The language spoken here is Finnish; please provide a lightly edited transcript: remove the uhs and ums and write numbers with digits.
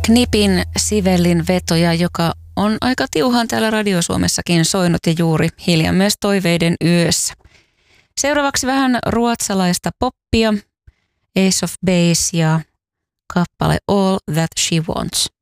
Knipin Sivellin vetoja, joka on aika tiuhaan täällä Radio Suomessakin soinut ja juuri hiljan myös Toiveiden yössä. Seuraavaksi vähän ruotsalaista poppia, Ace of Base ja kappale All That She Wants.